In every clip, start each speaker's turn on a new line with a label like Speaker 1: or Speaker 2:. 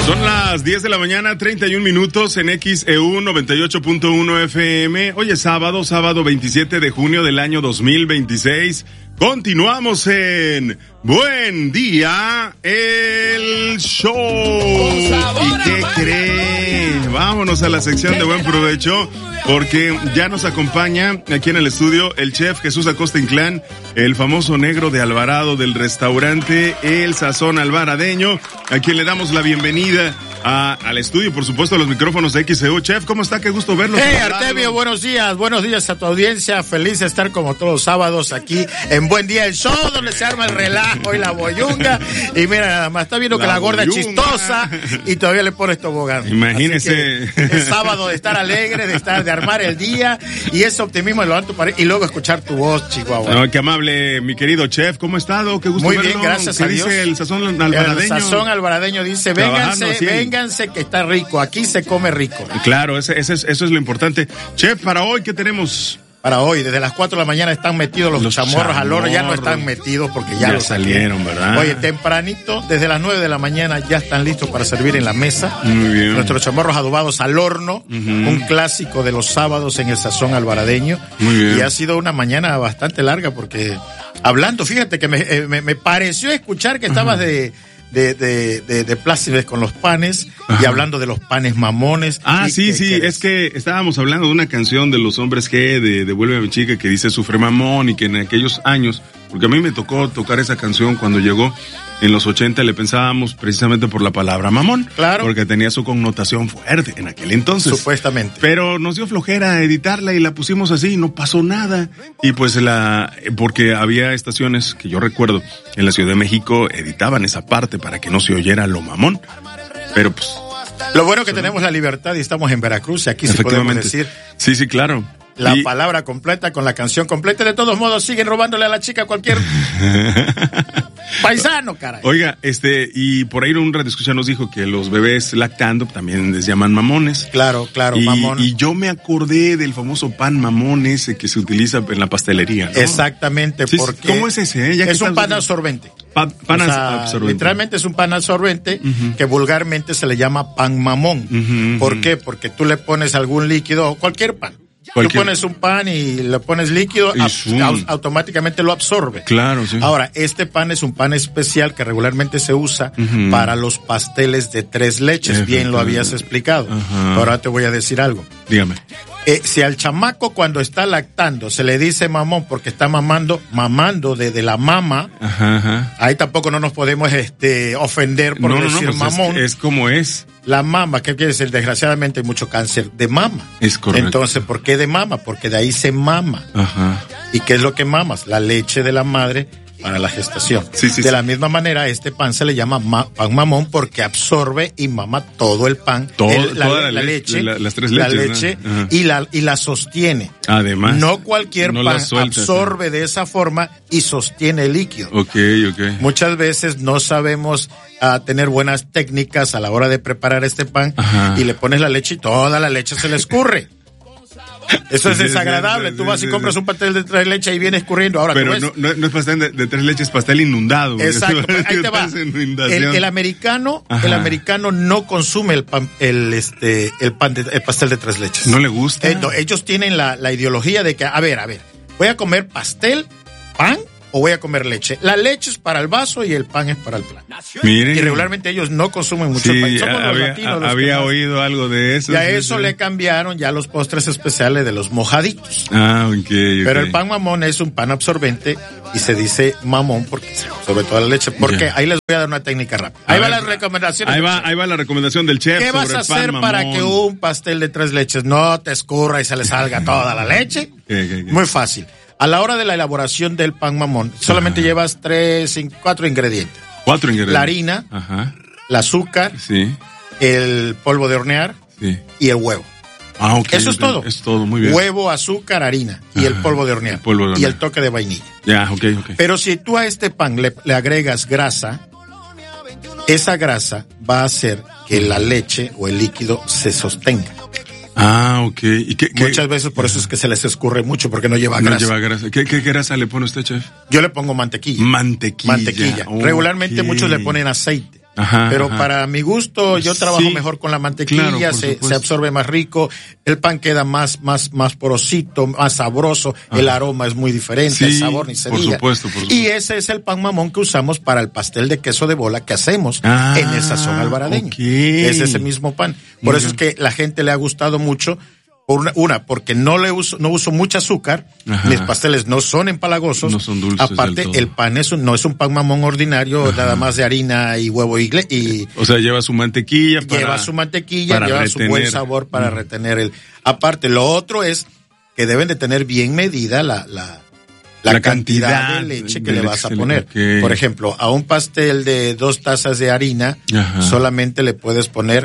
Speaker 1: Son las 10 de la mañana, 31 minutos en XEU 98.1 FM. Hoy es sábado 27 de junio del año 2026. Continuamos en Buen Día, el Show. ¿Y qué creen? Vámonos a la sección de Buen Provecho, porque ya nos acompaña aquí en el estudio el chef Jesús Acosta Inclán, el famoso negro de Alvarado del restaurante El Sazón Alvaradeño, a quien le damos la bienvenida al estudio, por supuesto, a los micrófonos de XEU. Chef, ¿cómo está? Qué gusto verlo.
Speaker 2: Hey, Artemio, buenos días a tu audiencia. Feliz de estar como todos los sábados aquí en Buen Día el Show, donde se arma el relajo y la boyunga. Y mira, nada más, está viendo que la gorda es chistosa y todavía le pones tobogán.
Speaker 1: Imagínese.
Speaker 2: Es sábado de estar alegre, de armar el día, y ese optimismo lo alto y luego escuchar tu voz, Chihuahua.
Speaker 1: No, qué amable, mi querido chef. ¿Cómo ha estado? Qué gusto verlo.
Speaker 2: Muy bien, gracias a Dios.
Speaker 1: Dice el Sazón Alvaradeño?
Speaker 2: El Sazón Alvaradeño dice, vénganse que está rico, aquí se come rico.
Speaker 1: Claro, eso es lo importante. Chef, para hoy, ¿qué tenemos?
Speaker 2: Para hoy, desde las 4 de la mañana están metidos los chamorros al horno, ya no están metidos porque ya los
Speaker 1: salieron, ¿verdad?
Speaker 2: Oye, tempranito, desde las 9 de la mañana ya están listos para servir en la mesa.
Speaker 1: Muy bien.
Speaker 2: Nuestros chamorros adobados al horno, un clásico de los sábados en el Sazón Alvaradeño.
Speaker 1: Muy bien.
Speaker 2: Y ha sido una mañana bastante larga porque hablando, fíjate que me pareció escuchar que estabas de plácides con los panes. Ajá. Y hablando de los panes mamones.
Speaker 1: Sí, es que estábamos hablando de una canción de los Hombres G, de Vuelve a mi chica, que dice Sufre Mamón, y que en aquellos años, porque a mí me tocó tocar esa canción cuando llegó en los 80, le pensábamos precisamente por la palabra mamón. Claro. Porque tenía su connotación fuerte en aquel entonces.
Speaker 2: Supuestamente.
Speaker 1: Pero nos dio flojera editarla y la pusimos así, no pasó nada. Y pues porque había estaciones que yo recuerdo en la Ciudad de México editaban esa parte para que no se oyera lo mamón. Pero pues...
Speaker 2: Lo bueno que tenemos la libertad y estamos en Veracruz y aquí sí podemos decir...
Speaker 1: Sí, claro.
Speaker 2: La palabra completa con la canción completa. De todos modos, siguen robándole a la chica cualquier paisano, caray.
Speaker 1: Oiga, y por ahí un radioescucha nos dijo que los bebés lactando también les llaman mamones.
Speaker 2: Claro, mamón.
Speaker 1: Y yo me acordé del famoso pan mamón ese que se utiliza en la pastelería, ¿no?
Speaker 2: Exactamente,
Speaker 1: sí,
Speaker 2: porque...
Speaker 1: ¿Cómo es ese?
Speaker 2: Es un pan absorbente.
Speaker 1: Absorbente.
Speaker 2: Literalmente es un pan absorbente que vulgarmente se le llama pan mamón. ¿Por qué? Porque tú le pones algún líquido, cualquier pan. Tú pones un pan y le pones líquido, automáticamente lo absorbe.
Speaker 1: Claro, sí.
Speaker 2: Ahora, este pan es un pan especial que regularmente se usa para los pasteles de 3 leches. Bien lo habías explicado. Ahora te voy a decir algo.
Speaker 1: Dígame.
Speaker 2: Si al chamaco cuando está lactando se le dice mamón porque está mamando desde la mama, ahí tampoco no nos podemos ofender por decir pues mamón.
Speaker 1: Es como es.
Speaker 2: La mama, ¿qué quiere decir? Desgraciadamente hay mucho cáncer de mama.
Speaker 1: Es correcto.
Speaker 2: Entonces, ¿por qué de mama? Porque de ahí se mama. ¿Y qué es lo que mamas? La leche de la madre para la gestación. De la misma manera, este pan se le llama pan mamón porque absorbe y mama todo el pan, la leche,
Speaker 1: las 3 leches,
Speaker 2: la leche, ¿no? y la sostiene.
Speaker 1: Además,
Speaker 2: no cualquier pan absorbe de esa forma y sostiene el líquido.
Speaker 1: Okay.
Speaker 2: Muchas veces no sabemos tener buenas técnicas a la hora de preparar este pan y le pones la leche y toda la leche se le escurre. Eso es desagradable. Tú vas y compras un pastel de 3 leches y viene escurriendo. Ahora,
Speaker 1: pero no es pastel de 3 leches, es pastel inundado.
Speaker 2: Exacto. Ahí te va. El americano no consume el pastel de 3 leches.
Speaker 1: ¿No le gusta?
Speaker 2: Ellos tienen la ideología de que, a ver, voy a comer pastel, pan, o voy a comer leche. La leche es para el vaso y el pan es para el plan.
Speaker 1: Miren.
Speaker 2: Y regularmente ellos no consumen mucho pan. Somos los latinos.
Speaker 1: Había oído algo de eso.
Speaker 2: Y a eso le cambiaron ya los postres especiales de los mojaditos.
Speaker 1: Okay.
Speaker 2: Pero el pan mamón es un pan absorbente y se dice mamón porque se absorbe toda la leche. Porque ahí les voy a dar una técnica rápida. Ahí va la recomendación.
Speaker 1: Ahí va la recomendación del chef.
Speaker 2: ¿Qué vas a hacer para que un pastel de 3 leches no te escurra y se le salga toda la leche? Muy fácil. A la hora de la elaboración del pan mamón, solamente llevas 4 ingredientes.
Speaker 1: 4 ingredientes.
Speaker 2: La harina, el azúcar, el polvo de hornear y el huevo. Eso es todo.
Speaker 1: Es todo, muy bien.
Speaker 2: Huevo, azúcar, harina y el polvo de hornear. Y el toque de vainilla. Pero si tú a este pan le agregas grasa, esa grasa va a hacer que la leche o el líquido se sostenga.
Speaker 1: ¿Y
Speaker 2: muchas veces por eso es que se les escurre mucho porque no lleva grasa.
Speaker 1: ¿Qué grasa le pone usted, chef?
Speaker 2: Yo le pongo mantequilla.
Speaker 1: Mantequilla.
Speaker 2: Regularmente muchos le ponen aceite. pero para mi gusto yo trabajo mejor con la mantequilla, claro, se absorbe más rico, el pan queda más porosito, más sabroso, el aroma es muy diferente, el sabor ni se diga.
Speaker 1: Por supuesto.
Speaker 2: Y ese es el pan mamón que usamos para el pastel de queso de bola que hacemos en el sazón alvaradeño. Es ese mismo pan. Por eso es que la gente le ha gustado mucho. Porque no uso mucho azúcar, mis pasteles no son empalagosos,
Speaker 1: no son dulces.
Speaker 2: Aparte, el pan no es un pan mamón ordinario, nada más de harina y huevo y
Speaker 1: o sea, lleva su mantequilla,
Speaker 2: lleva su buen sabor para retener Aparte, lo otro es que deben de tener bien medida la cantidad de leche que le vas a poner. Por ejemplo, a un pastel de 2 tazas de harina, solamente le puedes poner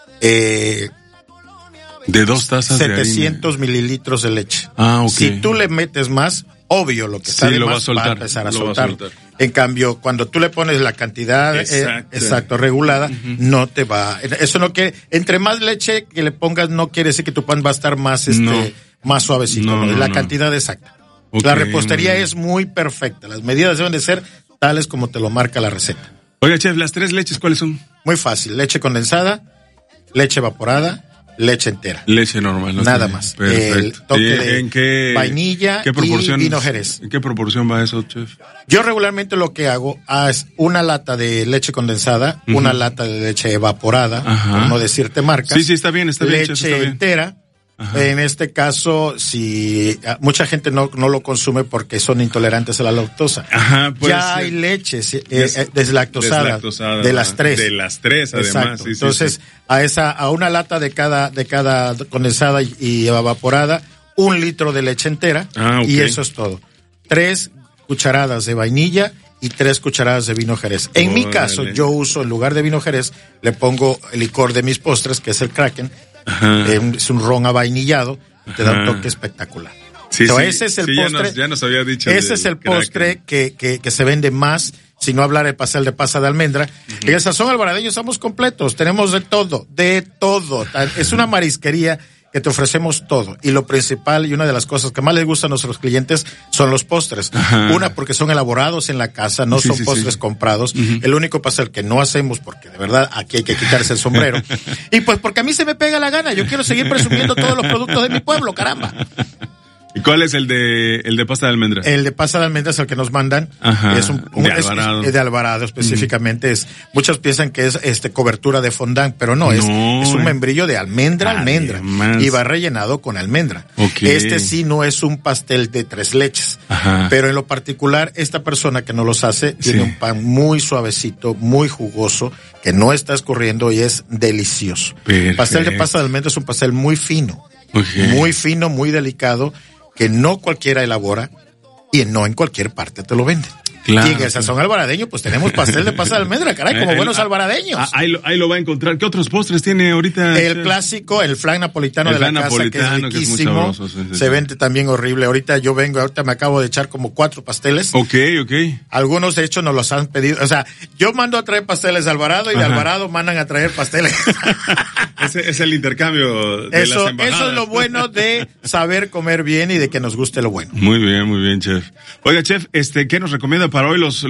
Speaker 1: de 2 tazas
Speaker 2: 700 mililitros de leche. Si tú le metes más, obvio, lo que está de más va a empezar a soltar. En cambio, cuando tú le pones la cantidad regulada, no te va. Eso no quiere. Entre más leche que le pongas, no quiere decir que tu pan va a estar más más suavecito. La cantidad exacta. La repostería es muy perfecta. Las medidas deben de ser tales como te lo marca la receta.
Speaker 1: Oiga, chef, ¿las 3 leches cuáles son?
Speaker 2: Muy fácil. Leche condensada, leche evaporada, leche entera.
Speaker 1: Leche normal.
Speaker 2: Nada más.
Speaker 1: Perfecto.
Speaker 2: El toque de vainilla y vino Jerez.
Speaker 1: ¿En qué proporción va eso, chef?
Speaker 2: Yo regularmente lo que hago es una lata de leche condensada, una lata de leche evaporada, por no decirte marcas.
Speaker 1: Sí, está bien,
Speaker 2: leche
Speaker 1: chef, está
Speaker 2: entera. En este caso, si mucha gente no lo consume porque son intolerantes a la lactosa. Hay leches deslactosadas de las 3.
Speaker 1: De las 3, además.
Speaker 2: Sí, entonces, a una lata de cada condensada y evaporada, 1 litro de leche entera, y eso es todo. 3 cucharadas de vainilla y 3 cucharadas de vino Jerez. En mi caso, yo uso, en lugar de vino Jerez, le pongo el licor de mis postres, que es el Kraken. Es un ron avainillado, te da un toque espectacular. Ese es el postre.
Speaker 1: Ya nos había dicho.
Speaker 2: Ese es el postre que se vende más, si no hablar el pastel de pasa de almendra. En el sazón alvaradeño estamos completos, tenemos de todo. Es una marisquería que te ofrecemos todo. Y lo principal y una de las cosas que más les gusta a nuestros clientes son los postres. Una, porque son elaborados en la casa, no son postres comprados. El único pastel que no hacemos, porque de verdad aquí hay que quitarse el sombrero. Y pues porque a mí se me pega la gana. Yo quiero seguir presumiendo todos los productos de mi pueblo, caramba.
Speaker 1: ¿Y cuál es el de pasta de almendra? El
Speaker 2: de pasta de almendra es el que nos mandan. Es
Speaker 1: de Alvarado.
Speaker 2: Es de Alvarado específicamente. Muchos piensan que es cobertura de fondant, pero no, es un membrillo de almendra. Y va rellenado con almendra. Sí no es un pastel de 3 leches. Pero en lo particular, esta persona que nos los hace tiene un pan muy suavecito, muy jugoso, que no está escurriendo y es delicioso. El pastel de pasta de almendra es un pastel muy fino. Muy fino, muy delicado, que no cualquiera elabora y no en cualquier parte te lo venden.
Speaker 1: Claro,
Speaker 2: y en el sazón alvaradeño, pues tenemos pastel de pasta de almendra, caray, como buenos alvaradeños.
Speaker 1: Ahí lo va a encontrar. ¿Qué otros postres tiene ahorita?
Speaker 2: El clásico, el flan napolitano de la casa, que es riquísimo. Se vende también horrible. Ahorita me acabo de echar como 4 pasteles.
Speaker 1: Ok.
Speaker 2: Algunos, de hecho, nos los han pedido. O sea, yo mando a traer pasteles de Alvarado y de Alvarado mandan a traer pasteles.
Speaker 1: Ese es el intercambio de las embajadas.
Speaker 2: Eso es lo bueno de saber comer bien y de que nos guste lo bueno.
Speaker 1: Muy bien, chef. Oiga, chef, ¿qué nos recomienda para hoy los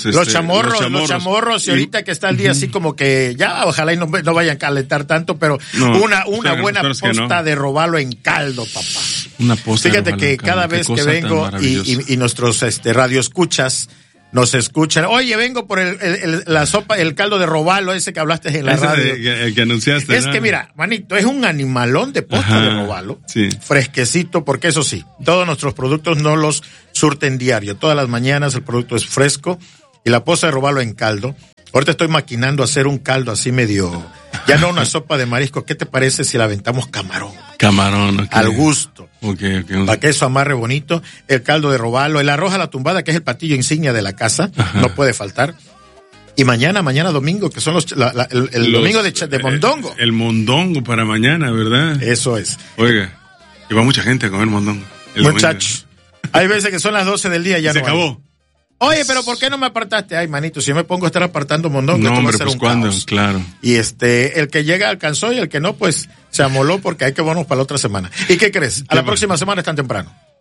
Speaker 2: chamorros? Y ahorita que está el día así como que ya, ojalá y no vayan a calentar tanto, pero una buena posta de robalo en caldo, papá.
Speaker 1: Una posta.
Speaker 2: Fíjate que cada vez que vengo y nuestros radioescuchas nos escuchan. Oye, vengo por la sopa, el caldo de robalo ese que hablaste en la radio.
Speaker 1: El que anunciaste.
Speaker 2: Es que mira, manito, es un animalón de posta de robalo. Fresquecito, porque eso sí, todos nuestros productos no los surten diario. Todas las mañanas el producto es fresco y la posta de robalo en caldo. Ahorita estoy maquinando hacer un caldo así medio, ya no una sopa de marisco. ¿Qué te parece si la aventamos camarón?
Speaker 1: Camarón,
Speaker 2: al gusto.
Speaker 1: Okay.
Speaker 2: Para que eso amarre bonito. El caldo de robalo, el arroz a la tumbada, que es el platillo insignia de la casa, no puede faltar. Y mañana domingo, que son el domingo de mondongo.
Speaker 1: El mondongo para mañana, ¿verdad?
Speaker 2: Eso es.
Speaker 1: Oiga, y va mucha gente a comer mondongo.
Speaker 2: Muchachos, hay veces que son las 12 del día y ya
Speaker 1: se acabó.
Speaker 2: Oye, pero ¿por qué no me apartaste? Ay, manito, si yo me pongo a estar apartando mondongo,
Speaker 1: no, hombre,
Speaker 2: va a ser
Speaker 1: pues
Speaker 2: un
Speaker 1: cuándo,
Speaker 2: caos.
Speaker 1: Claro.
Speaker 2: Y el que llega alcanzó y el que no, pues se amoló porque hay que vernos para la otra semana. ¿Y qué crees? A la próxima semana es tan temprano.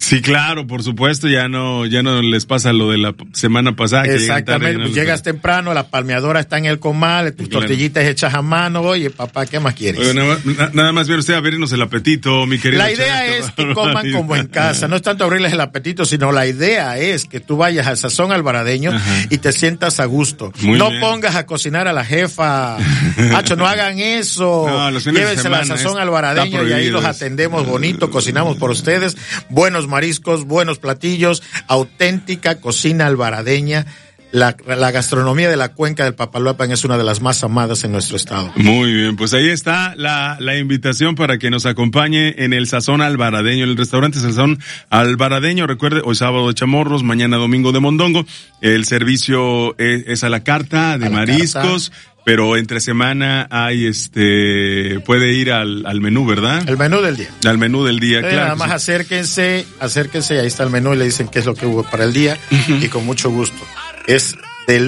Speaker 1: Sí, claro, por supuesto, ya no les pasa lo de la semana pasada.
Speaker 2: Exactamente, pues llegas temprano, la palmeadora está en el comal, tus tortillitas hechas a mano. Oye, papá, ¿qué más quieres?
Speaker 1: Oye, nada más viene usted a abrirnos el apetito, mi querido.
Speaker 2: La idea es que coman como en casa, no es tanto abrirles el apetito, sino la idea es que tú vayas al Sazón Alvaradeño y te sientas a gusto. No pongas a cocinar a la jefa, Hacho, no hagan eso. Llévense al Sazón Alvaradeño y ahí los atendemos bonito, cocinamos por ustedes, buenos mariscos, buenos platillos, auténtica cocina alvaradeña. La gastronomía de la cuenca del Papaloapan es una de las más amadas en nuestro estado.
Speaker 1: Muy bien, pues ahí está la invitación para que nos acompañe en el Sazón Alvaradeño, en el restaurante Sazón Alvaradeño. Recuerde, hoy sábado de chamorros, mañana domingo de mondongo. El servicio es a la carta de mariscos. Pero entre semana hay puede ir al menú, ¿verdad?
Speaker 2: El menú del día.
Speaker 1: Al menú del día, claro.
Speaker 2: Nada más acérquense, ahí está el menú y le dicen qué es lo que hubo para el día y con mucho gusto. Es de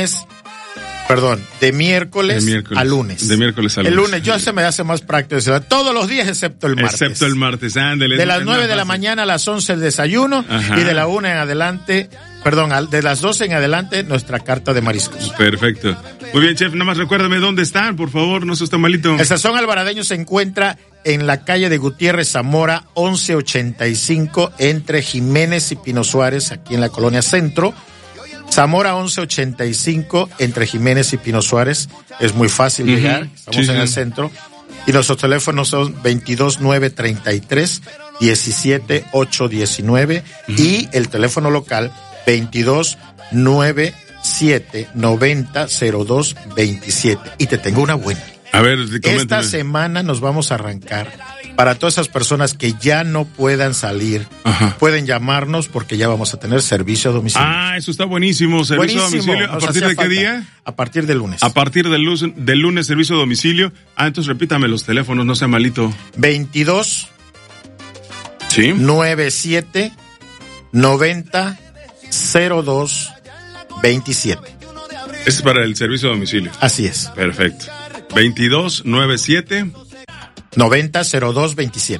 Speaker 2: miércoles a lunes.
Speaker 1: De miércoles a lunes.
Speaker 2: El lunes, yo me hace más práctico, todos los días excepto el martes.
Speaker 1: Excepto el martes, ándale.
Speaker 2: De las 9 de la mañana a las 11 el desayuno y de la 1 en adelante, de las 12 en adelante nuestra carta de mariscos.
Speaker 1: Perfecto. Muy bien, chef, nada más recuérdame dónde están, por favor, no se está malito.
Speaker 2: El Sazón Alvaradeño se encuentra en la calle de Gutiérrez Zamora, 1185, entre Jiménez y Pino Suárez, aquí en la colonia Centro. Zamora 1185, entre Jiménez y Pino Suárez. Es muy fácil llegar, estamos en el centro. Y nuestros teléfonos son 22933 17819 y el teléfono local 2297-900227. Y te tengo una buena.
Speaker 1: A ver,
Speaker 2: coméntame. Esta semana nos vamos a arrancar. Para todas esas personas que ya no puedan salir, pueden llamarnos porque ya vamos a tener servicio a domicilio.
Speaker 1: Ah, eso está buenísimo. Servicio a domicilio. ¿A partir de qué día?
Speaker 2: A partir del lunes.
Speaker 1: A partir del lunes, servicio a domicilio. Entonces repítame los teléfonos, no sea malito.
Speaker 2: 22 97 90 02 27.
Speaker 1: Es para el servicio a domicilio.
Speaker 2: Así es.
Speaker 1: Perfecto. 2297
Speaker 2: 900227.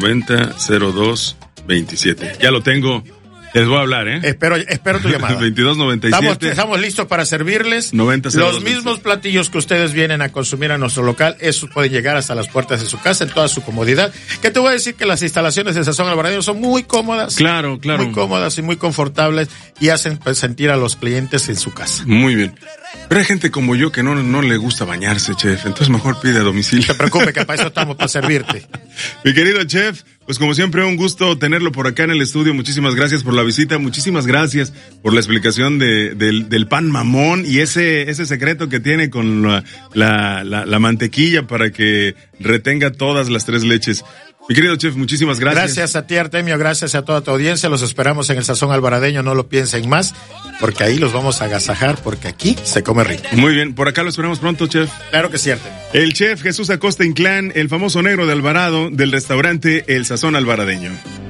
Speaker 1: 900227. Ya lo tengo. Les voy a hablar, ¿eh?
Speaker 2: Espero tu llamada.
Speaker 1: 2297.
Speaker 2: Estamos listos para servirles.
Speaker 1: 900227.
Speaker 2: Los mismos platillos que ustedes vienen a consumir a nuestro local, esos pueden llegar hasta las puertas de su casa en toda su comodidad. Que te voy a decir que las instalaciones de Sazón Alvaradeño son muy cómodas.
Speaker 1: Claro.
Speaker 2: Muy cómodas y muy confortables y hacen sentir a los clientes en su casa.
Speaker 1: Muy bien. Pero hay gente como yo que no le gusta bañarse, chef. Entonces mejor pide a domicilio.
Speaker 2: No te preocupes, que para eso estamos, para servirte.
Speaker 1: Mi querido chef, pues como siempre un gusto tenerlo por acá en el estudio. Muchísimas gracias por la visita. Muchísimas gracias por la explicación del pan mamón y ese secreto que tiene con la mantequilla para que retenga todas las tres leches. Mi querido chef, muchísimas gracias.
Speaker 2: Gracias a ti, Artemio, gracias a toda tu audiencia. Los esperamos en el Sazón Alvaradeño, no lo piensen más, porque ahí los vamos a agasajar, porque aquí se come rico.
Speaker 1: Muy bien, por acá lo esperamos pronto, chef.
Speaker 2: Claro que sí, Artemio.
Speaker 1: El chef Jesús Acosta Inclán, el famoso negro de Alvarado, del restaurante El Sazón Alvaradeño.